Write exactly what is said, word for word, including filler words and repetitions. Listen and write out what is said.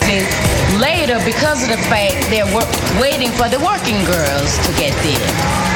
closing later because of the fact they're wor- waiting for the working girls to get there.